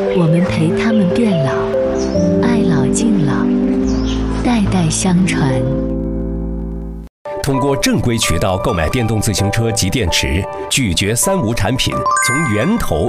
我们陪他们变老，爱老敬老，代代相传。 通过正规渠道购买电动自行车及电池，拒绝三无产品，从源头